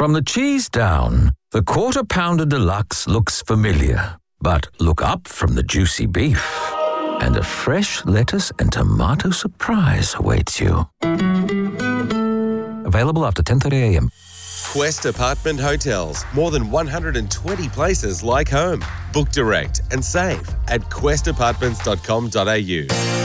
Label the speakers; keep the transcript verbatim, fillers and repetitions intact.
Speaker 1: From the cheese down, the Quarter Pounder Deluxe looks familiar. But look up from the juicy beef, and a fresh lettuce and tomato surprise awaits you. Available after ten thirty a.m.
Speaker 2: Quest Apartment Hotels. More than one hundred twenty places like home. Book direct and save at quest apartments dot com dot a u.